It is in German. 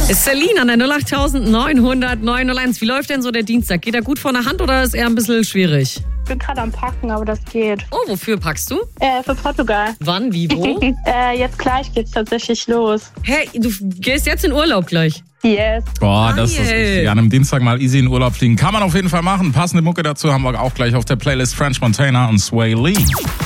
Celine an der 08900 Wie läuft denn so der Dienstag? Geht er gut von der Hand oder ist er ein bisschen schwierig? Ich bin gerade am Packen, aber das geht. Oh, wofür packst du? Für Portugal. Wann, wie, wo? Jetzt gleich geht's tatsächlich los. Hey, du gehst jetzt in Urlaub gleich? Yes. Boah, das ist richtig. An einem Dienstag mal easy in Urlaub fliegen. Kann man auf jeden Fall machen. Passende Mucke dazu haben wir auch gleich auf der Playlist. French Montana und Sway Lee.